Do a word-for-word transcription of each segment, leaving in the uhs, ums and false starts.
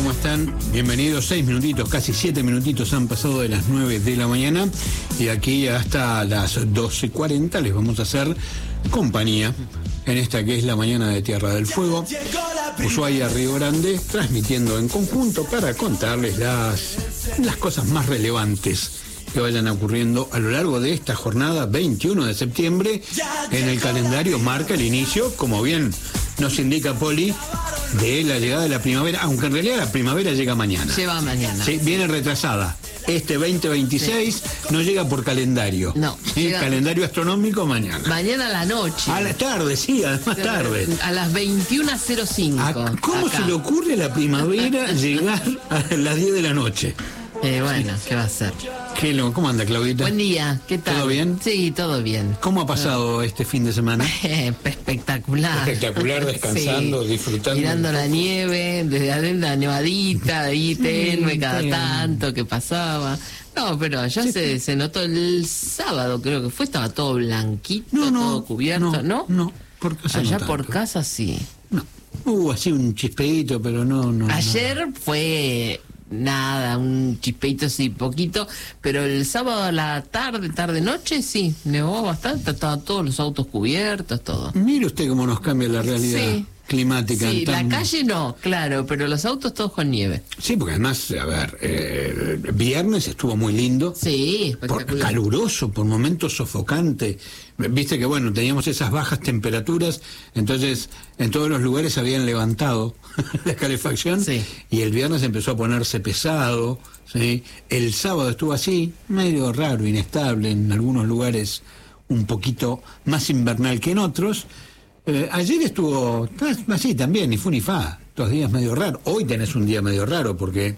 ¿Cómo están? Bienvenidos. Seis minutitos, casi siete minutitos han pasado de las nueve de la mañana y aquí hasta las doce cuarenta les vamos a hacer compañía en esta que es la mañana de Tierra del Fuego, Ushuaia, Río Grande, transmitiendo en conjunto para contarles las, las cosas más relevantes que vayan ocurriendo a lo largo de esta jornada veintiuno de septiembre. En el calendario marca el inicio, como bien nos indica Poli, de la llegada de la primavera, aunque en realidad la primavera llega mañana. Lleva mañana. Sí, viene retrasada. Este veinte veintiséis sí. No llega por calendario. No. ¿Sí? Llega... Calendario astronómico mañana. Mañana a la noche. A la tarde, sí, además tarde. A las veintiuna cero cinco. ¿Cómo acá se le ocurre a la primavera llegar a las diez de la noche? Eh, bueno, ¿qué va a ser? ¿Qué lo, ¿Cómo anda, Claudita? Buen día, ¿qué tal? ¿Todo bien? Sí, todo bien. ¿Cómo ha pasado este fin de semana? Espectacular. Espectacular, descansando, sí. Disfrutando. Mirando la nieve, desde adentro la nevadita, ahí tenue sí, cada sí. tanto que pasaba. No, pero allá sí, se, sí. se notó el sábado, creo que fue, estaba todo blanquito, no, no, todo cubierto, ¿no? No, no, por casa allá no por casa sí. No, hubo así un chispeito, pero no, no. Ayer no. fue... Nada, un chispeito así, poquito, pero el sábado a la tarde, tarde-noche, sí, nevó bastante, estaban todos los autos cubiertos, todo. Mire usted cómo nos cambia la realidad sí. climática. Sí, tan... la calle no, claro, pero los autos todos con nieve. Sí, porque además, a ver, eh, viernes estuvo muy lindo. Sí, por, caluroso, por momentos sofocante. Viste que, bueno, teníamos esas bajas temperaturas, entonces en todos los lugares habían levantado la calefacción sí. y el viernes empezó a ponerse pesado, ¿sí? El sábado estuvo así, medio raro, inestable, en algunos lugares un poquito más invernal que en otros. Eh, ayer estuvo así también, ni fu ni fa, dos días medio raros. Hoy tenés un día medio raro porque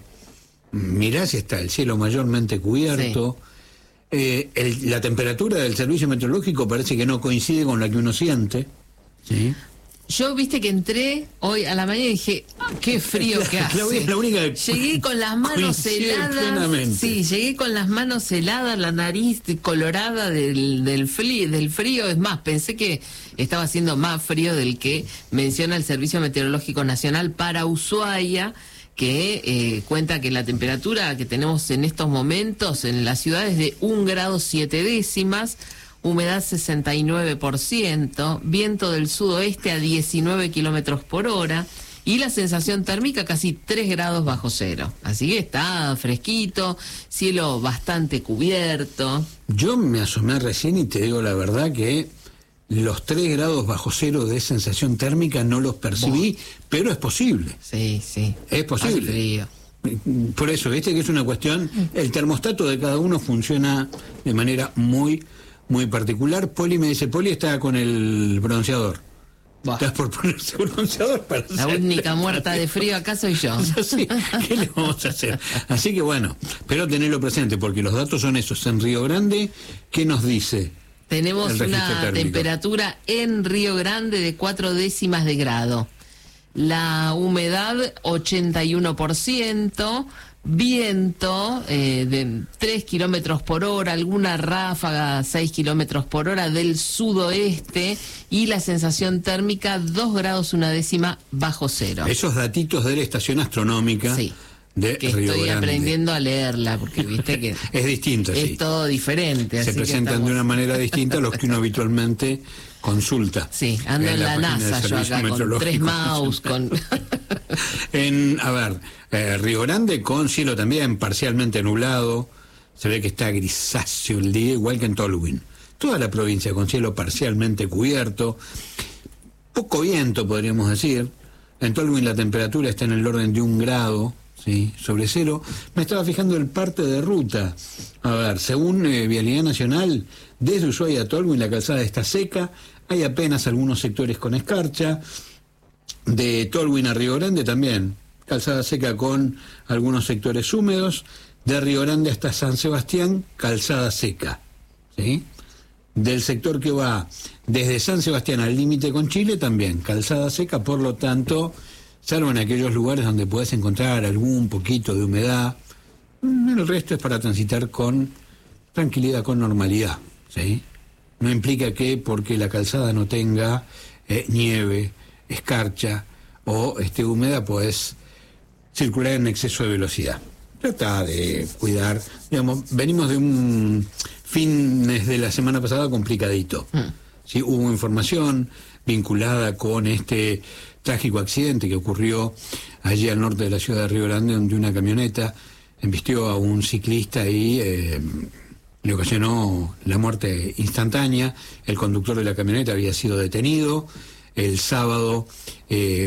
mirá si está el cielo mayormente cubierto. Sí. Eh, el, la temperatura del servicio meteorológico parece que no coincide con la que uno siente. ¿Sí? Yo, viste que entré hoy a la mañana y dije, qué frío que hace. Es la única que llegué con las manos heladas. Plenamente. Sí, llegué con las manos heladas, la nariz colorada del, del, frío, del frío. Es más, pensé que estaba haciendo más frío del que menciona el Servicio Meteorológico Nacional para Ushuaia, que eh, cuenta que la temperatura que tenemos en estos momentos en la ciudad es de un grado siete décimas, humedad sesenta y nueve por ciento, viento del sudoeste a diecinueve kilómetros por hora y la sensación térmica casi tres grados bajo cero. Así que está fresquito, cielo bastante cubierto. Yo me asomé recién y te digo la verdad que los tres grados bajo cero de sensación térmica no los percibí, oh. pero es posible. Sí, sí. Es posible. Hace frío. Por eso, viste que es una cuestión, el termostato de cada uno funciona de manera muy, muy particular. Poli me dice, Poli está con el bronceador. Bah. Estás por ponerse bronceador para La única muerta de frío acá soy yo. Sí, ¿qué le vamos a hacer? Así que bueno, pero tenerlo presente, porque los datos son esos. En Río Grande, ¿qué nos dice? Tenemos una térmico. temperatura en Río Grande de cuatro décimas de grado. La humedad ochenta y uno por ciento, viento eh, de tres kilómetros por hora, alguna ráfaga seis kilómetros por hora del sudoeste y la sensación térmica dos grados una décima bajo cero. Esos datitos de la estación astronómica. Sí. De que Río estoy Grande. aprendiendo a leerla, porque viste que es distinto, es sí. todo diferente. Se así presentan que estamos... de una manera distinta a los que uno habitualmente consulta. Sí, ando en, en la, la NASA yo acá con tres mouse, con... en, a ver, eh, Río Grande con cielo también parcialmente nublado, se ve que está grisáceo el día, igual que en Tolwyn. Toda la provincia con cielo parcialmente cubierto, poco viento podríamos decir. En Tolwyn la temperatura está en el orden de un grado, sí, sobre cero. Me estaba fijando el parte de ruta. A ver, según eh, Vialidad Nacional, desde Ushuaia a Tolwyn la calzada está seca, hay apenas algunos sectores con escarcha. De Tolwyn a Río Grande también, calzada seca con algunos sectores húmedos. De Río Grande hasta San Sebastián, calzada seca, ¿sí? Del sector que va desde San Sebastián al límite con Chile también, calzada seca, por lo tanto... salvo en aquellos lugares donde puedes encontrar algún poquito de humedad, el resto es para transitar con tranquilidad, con normalidad, ¿sí? No implica que porque la calzada no tenga eh, nieve, escarcha o esté húmeda, pues circular en exceso de velocidad. Trata de cuidar, digamos, venimos de un fines de la semana pasada complicadito. Mm. ¿Sí? Hubo información vinculada con este trágico accidente que ocurrió allí al norte de la ciudad de Río Grande, donde una camioneta embistió a un ciclista y eh, le ocasionó la muerte instantánea. El conductor de la camioneta había sido detenido. El sábado eh,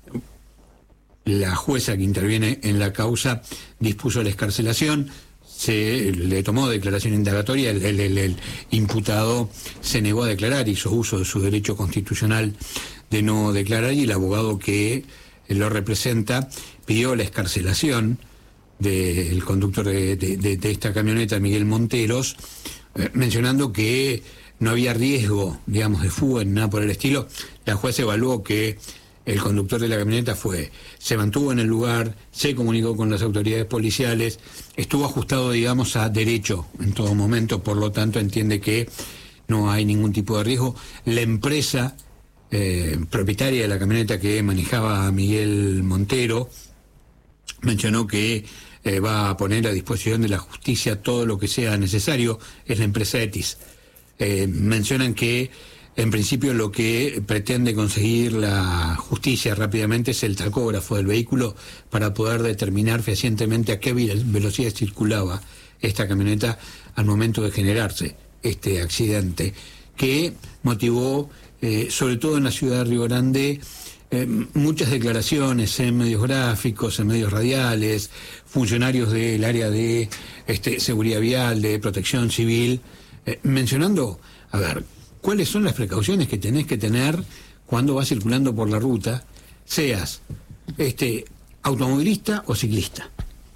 la jueza que interviene en la causa dispuso la excarcelación, se le tomó declaración indagatoria, el, el, el, el imputado se negó a declarar, hizo uso de su derecho constitucional de no declarar, y el abogado que lo representa pidió la excarcelación del conductor de, de, de, de esta camioneta, Miguel Monteros, eh, mencionando que no había riesgo, digamos, de fuga ni nada por el estilo. La jueza evaluó que el conductor de la camioneta fue, se mantuvo en el lugar, se comunicó con las autoridades policiales, estuvo ajustado, digamos, a derecho en todo momento, por lo tanto entiende que no hay ningún tipo de riesgo. La empresa eh, propietaria de la camioneta que manejaba a Miguel Montero mencionó que eh, va a poner a disposición de la justicia todo lo que sea necesario. Es la empresa Etis. Eh, mencionan que en principio lo que pretende conseguir la justicia rápidamente es el tacógrafo del vehículo para poder determinar fehacientemente a qué velocidad circulaba esta camioneta al momento de generarse este accidente, que motivó, eh, sobre todo en la ciudad de Río Grande, eh, muchas declaraciones en medios gráficos, en medios radiales, funcionarios del área de este, seguridad vial, de protección civil, eh, mencionando, a ver, cuáles son las precauciones que tenés que tener cuando vas circulando por la ruta, seas este automovilista o ciclista.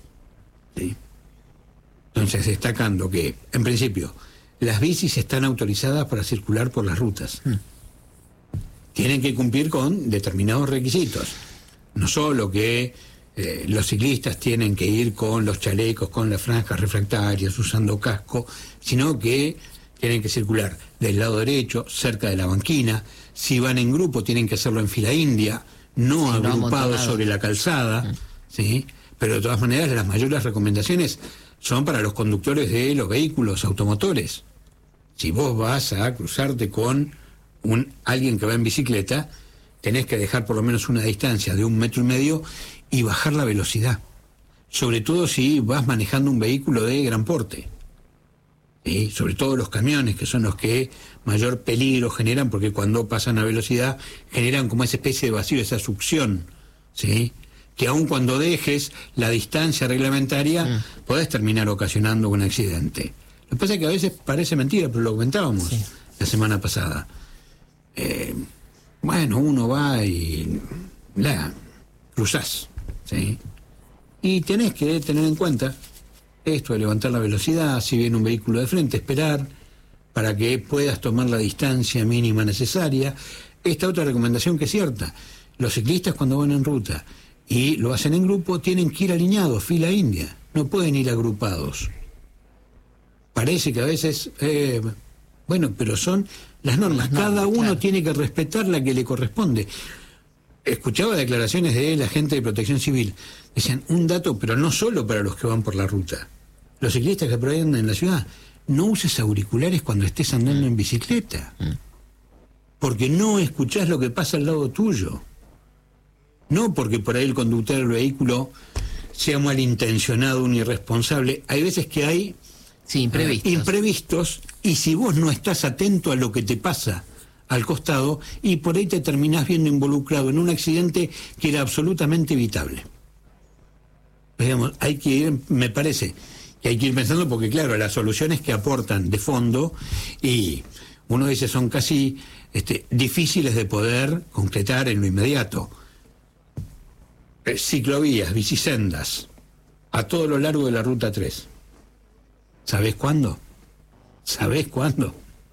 ¿Sí? Entonces, destacando que, en principio, las bicis están autorizadas para circular por las rutas. Mm. Tienen que cumplir con determinados requisitos. No solo que eh, los ciclistas tienen que ir con los chalecos, con las franjas refractarias, usando casco, sino que tienen que circular del lado derecho, cerca de la banquina. Si van en grupo, tienen que hacerlo en fila india, no sí, agrupados no sobre la calzada, mm. ¿sí? Pero de todas maneras, las mayores recomendaciones son para los conductores de los vehículos automotores. Si vos vas a cruzarte con un alguien que va en bicicleta, tenés que dejar por lo menos una distancia de un metro y medio y bajar la velocidad. Sobre todo si vas manejando un vehículo de gran porte. ¿Sí? Sobre todo los camiones, que son los que mayor peligro generan, porque cuando pasan a velocidad generan como esa especie de vacío, esa succión, ¿sí? Que aun cuando dejes la distancia reglamentaria, mm. podés terminar ocasionando un accidente. Lo que pasa es que a veces parece mentira, pero lo comentábamos sí. la semana pasada. Eh, bueno, uno va y la cruzás, ¿sí? Y tenés que tener en cuenta esto de levantar la velocidad, si viene un vehículo de frente, esperar para que puedas tomar la distancia mínima necesaria. Esta otra recomendación que es cierta, los ciclistas cuando van en ruta y lo hacen en grupo tienen que ir alineados, fila india, no pueden ir agrupados. Parece que a veces, eh, bueno, pero son las normas, las normas cada uno claro. tiene que respetar la que le corresponde. Escuchaba declaraciones de la gente de Protección Civil, decían un dato, pero no solo para los que van por la ruta. Los ciclistas que por ahí andan en la ciudad, no uses auriculares cuando estés andando en bicicleta, porque no escuchás lo que pasa al lado tuyo. No porque por ahí el conductor del vehículo sea malintencionado, un irresponsable. Hay veces que hay sí, imprevistos. Eh, imprevistos, y si vos no estás atento a lo que te pasa al costado, y por ahí te terminás viendo involucrado en un accidente que era absolutamente evitable. Digamos, hay que ir, me parece, que hay que ir pensando, porque claro, las soluciones que aportan de fondo, y uno dice son casi este, difíciles de poder concretar en lo inmediato. Eh, ciclovías, bicisendas, a todo lo largo de la Ruta tres. ¿Sabés cuándo? ¿Sabés cuándo?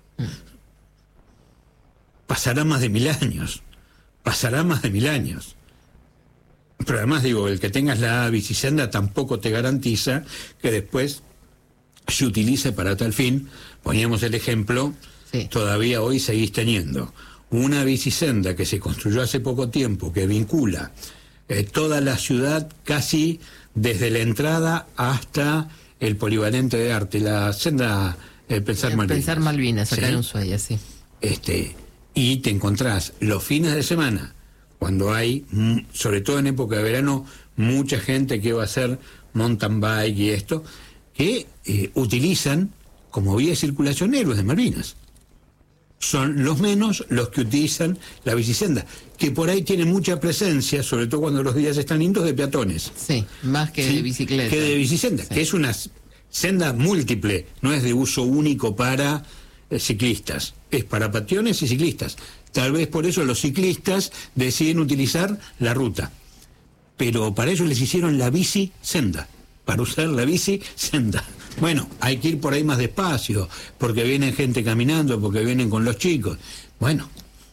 Pasará más de mil años. Pasará más de mil años. Pero además, digo, el que tengas la bicisenda tampoco te garantiza que después se utilice para tal fin. Poníamos el ejemplo, sí. Todavía hoy seguís teniendo una bicisenda que se construyó hace poco tiempo, que vincula eh, toda la ciudad, casi desde la entrada hasta el polivalente de arte, la senda eh, Pensar Malvinas. Pensar Malvinas, acá ¿sí? en Ushuaia, sí. Este, y te encontrás los fines de semana, cuando hay, sobre todo en época de verano, mucha gente que va a hacer mountain bike y esto, que eh, utilizan como vía de circulación héroes de Malvinas. Son los menos los que utilizan la bicisenda, que por ahí tiene mucha presencia, sobre todo cuando los días están lindos, de peatones. Sí, más que ¿sí? de bicicleta. Que de bicisenda, sí. que es una senda múltiple, no es de uso único para eh, ciclistas, es para peatones y ciclistas. Tal vez por eso los ciclistas deciden utilizar la ruta, pero para ello les hicieron la bicisenda, para usar la bicisenda. Bueno, hay que ir por ahí más despacio, porque viene gente caminando, porque vienen con los chicos. Bueno,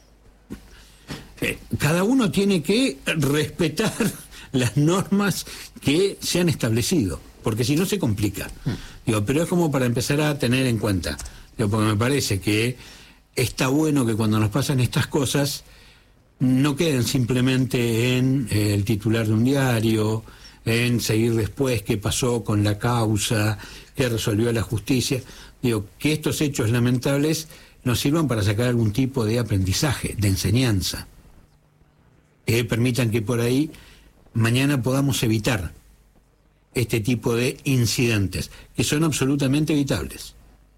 eh, cada uno tiene que respetar las normas que se han establecido, porque si no se complica. Digo, pero es como para empezar a tener en cuenta, digo, porque me parece que está bueno que cuando nos pasan estas cosas no queden simplemente en eh, el titular de un diario, en seguir después qué pasó con la causa, qué resolvió la justicia. Digo, que estos hechos lamentables nos sirvan para sacar algún tipo de aprendizaje, de enseñanza, que permitan que por ahí mañana podamos evitar este tipo de incidentes, que son absolutamente evitables.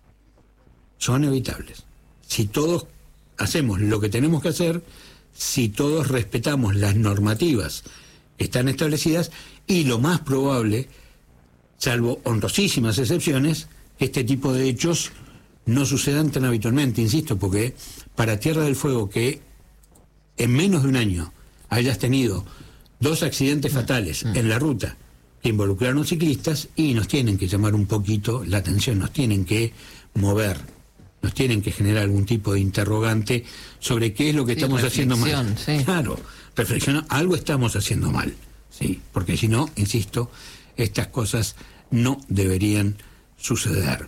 Son evitables. Si todos hacemos lo que tenemos que hacer, si todos respetamos las normativas que están establecidas, y lo más probable, salvo honrosísimas excepciones, que este tipo de hechos no sucedan tan habitualmente, insisto, porque para Tierra del Fuego que en menos de un año hayas tenido dos accidentes fatales en la ruta que involucraron ciclistas, y nos tienen que llamar un poquito la atención, nos tienen que mover, nos tienen que generar algún tipo de interrogante sobre qué es lo que sí, estamos haciendo mal. Sí. Claro, reflexiona, algo estamos haciendo mal, sí, porque si no, insisto, estas cosas no deberían suceder.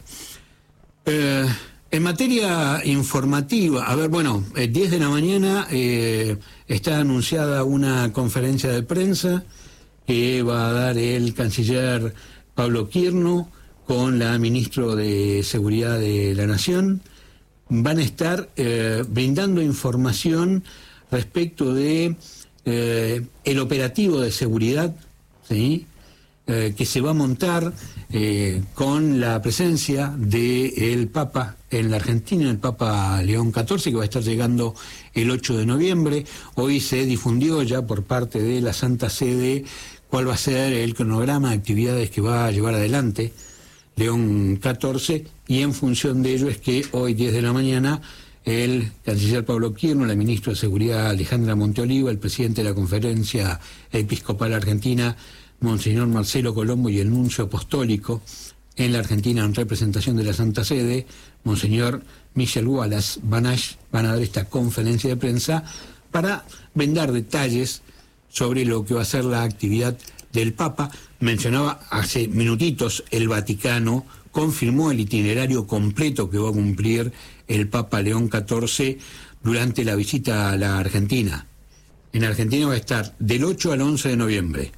Eh, en materia informativa, a ver, bueno, eh, diez de la mañana eh, está anunciada una conferencia de prensa que va a dar el canciller Pablo Quirno con la ministra de Seguridad de la Nación. Van a estar eh, brindando información respecto de eh, el operativo de seguridad, ¿sí? Eh, que se va a montar eh, con la presencia del Papa en la Argentina, el Papa León catorce, que va a estar llegando el ocho de noviembre. Hoy se difundió ya por parte de la Santa Sede cuál va a ser el cronograma de actividades que va a llevar adelante León catorce, y en función de ello es que hoy, diez de la mañana, el canciller Pablo Quirno, la ministra de Seguridad Alejandra Monteoliva, el presidente de la Conferencia Episcopal Argentina, Monseñor Marcelo Colombo, y el nuncio apostólico en la Argentina en representación de la Santa Sede, Monseñor Michel Wallace Banash, van a dar esta conferencia de prensa para brindar detalles sobre lo que va a ser la actividad del Papa. Mencionaba hace minutitos, el Vaticano confirmó el itinerario completo que va a cumplir el Papa León catorce durante la visita a la Argentina. En Argentina va a estar del ocho al once de noviembre.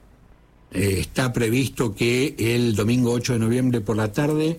Eh, está previsto que el domingo ocho de noviembre por la tarde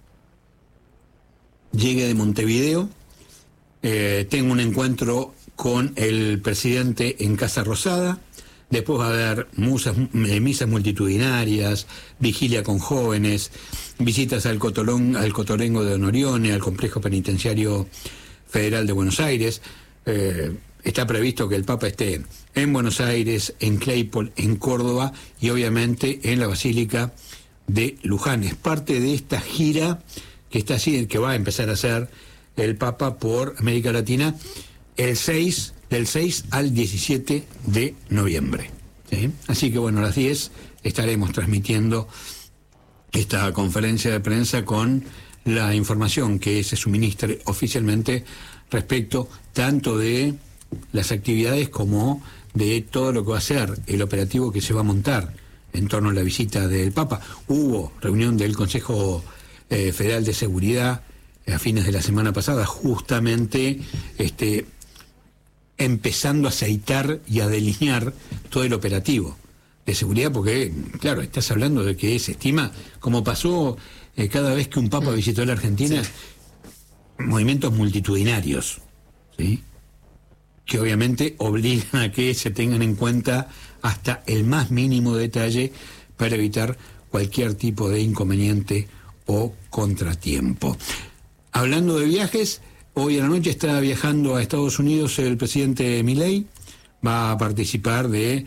llegue de Montevideo, eh, tenga un encuentro con el presidente en Casa Rosada. Después va a haber musas, misas multitudinarias, vigilia con jóvenes, visitas al, Cotolón, al Cotolengo de Honorione, al Complejo Penitenciario Federal de Buenos Aires. Eh, está previsto que el Papa esté en Buenos Aires, en Claypole, en Córdoba y obviamente en la Basílica de Luján. Es parte de esta gira que está así, que va a empezar a hacer el Papa por América Latina el seis, del seis al diecisiete de noviembre. ¿Sí? Así que bueno, a las diez estaremos transmitiendo esta conferencia de prensa con la información que se suministre oficialmente respecto tanto de las actividades como de todo lo que va a ser el operativo que se va a montar en torno a la visita del Papa. Hubo reunión del Consejo eh, Federal de Seguridad a fines de la semana pasada, justamente este empezando a aceitar y a delinear todo el operativo de seguridad, porque, claro, estás hablando de que se estima, como pasó eh, cada vez que un papa visitó la Argentina, sí, movimientos multitudinarios, ¿sí?, que obviamente obligan a que se tengan en cuenta hasta el más mínimo detalle para evitar cualquier tipo de inconveniente o contratiempo. Hablando de viajes, hoy a la noche está viajando a Estados Unidos el presidente Milei, va a participar de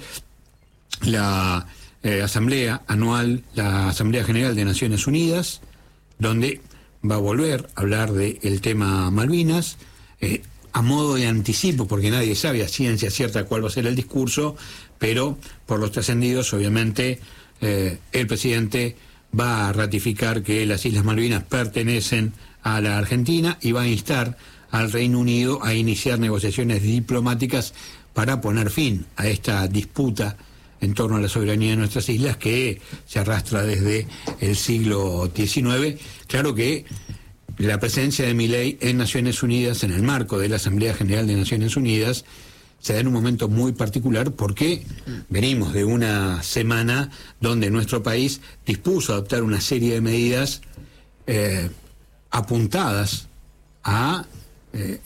la eh, asamblea anual, la Asamblea General de Naciones Unidas, donde va a volver a hablar del tema Malvinas, eh, a modo de anticipo, porque nadie sabe a ciencia cierta cuál va a ser el discurso, pero por los trascendidos, obviamente, eh, el presidente va a ratificar que las Islas Malvinas pertenecen a la Argentina y va a instar al Reino Unido a iniciar negociaciones diplomáticas para poner fin a esta disputa en torno a la soberanía de nuestras islas que se arrastra desde el siglo diecinueve. Claro que la presencia de Milei en Naciones Unidas, en el marco de la Asamblea General de Naciones Unidas, se da en un momento muy particular porque venimos de una semana donde nuestro país dispuso a adoptar una serie de medidas eh, apuntadas a eh,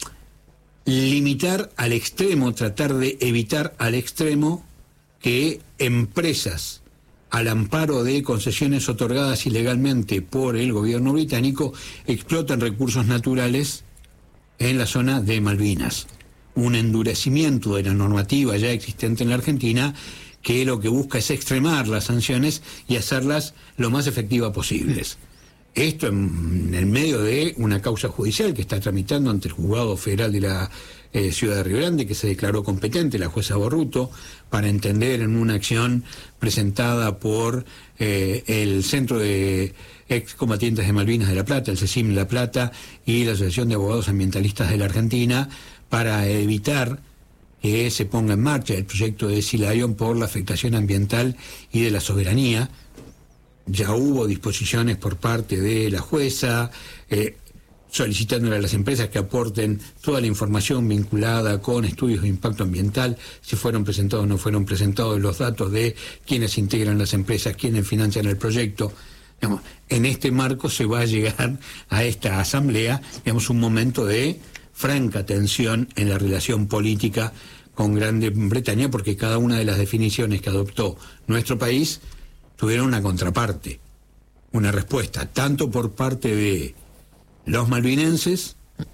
limitar al extremo, tratar de evitar al extremo que empresas al amparo de concesiones otorgadas ilegalmente por el gobierno británico explotan recursos naturales en la zona de Malvinas. Un endurecimiento de la normativa ya existente en la Argentina que lo que busca es extremar las sanciones y hacerlas lo más efectivas posibles. Esto en el medio de una causa judicial que está tramitando ante el Juzgado Federal de la eh, Ciudad de Río Grande, que se declaró competente, la jueza Borruto, para entender en una acción presentada por eh, el Centro de Excombatientes de Malvinas de La Plata, el CECIM La Plata, y la Asociación de Abogados Ambientalistas de la Argentina, para evitar que se ponga en marcha el proyecto de Sea Lion por la afectación ambiental y de la soberanía. Ya hubo disposiciones por parte de la jueza, eh, solicitándole a las empresas que aporten toda la información vinculada con estudios de impacto ambiental, si fueron presentados o no fueron presentados, los datos de quienes integran las empresas, quienes financian el proyecto. Digamos, en este marco se va a llegar a esta asamblea, digamos, un momento de franca tensión en la relación política con Gran Bretaña, porque cada una de las definiciones que adoptó nuestro país tuvieron una contraparte, una respuesta, tanto por parte de los malvinenses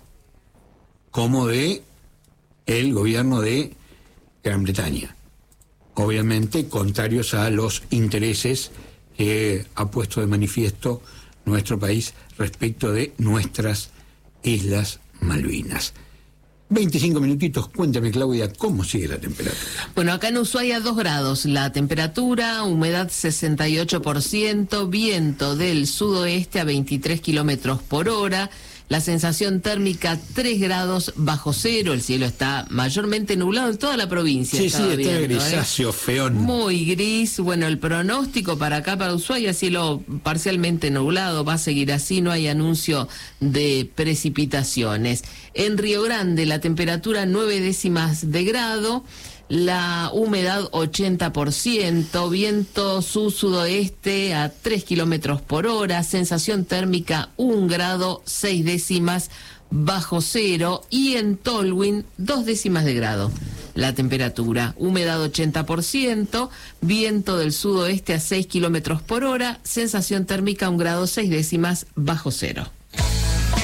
como de el gobierno de Gran Bretaña. Obviamente contrarios a los intereses que ha puesto de manifiesto nuestro país respecto de nuestras Islas Malvinas. veinticinco minutitos, cuéntame, Claudia, ¿cómo sigue la temperatura? Bueno, acá en Ushuaia dos grados la temperatura, humedad sesenta y ocho por ciento, viento del sudoeste a veintitrés kilómetros por hora, la sensación térmica tres grados bajo cero, el cielo está mayormente nublado en toda la provincia. Sí, sí, está viendo, grisáceo, ¿eh? feón. Muy gris. Bueno, el pronóstico para acá, para Ushuaia, cielo parcialmente nublado, va a seguir así, no hay anuncio de precipitaciones. En Río Grande la temperatura nueve décimas de grado, la humedad ochenta por ciento, viento sur-sudoeste a tres kilómetros por hora, sensación térmica un grado, seis décimas bajo cero, y en Tolwyn dos décimas de grado la temperatura, humedad ochenta por ciento, viento del sudoeste a seis kilómetros por hora, sensación térmica un grado, seis décimas bajo cero.